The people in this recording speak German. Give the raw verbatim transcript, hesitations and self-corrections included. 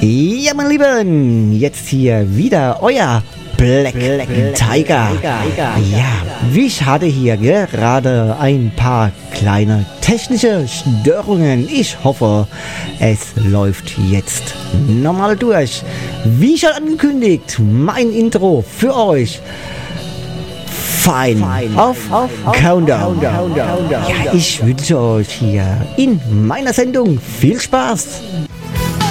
Ja, mein Lieben, jetzt hier wieder euer Black, Black Tiger. Ja, ich hatte hier gerade ein paar kleine technische Störungen. Ich hoffe, es läuft jetzt normal durch. Wie schon angekündigt, mein Intro für euch. Fine, auf, auf, auf Countdown. Countdown. Ja, ich wünsche euch hier in meiner Sendung viel Spaß.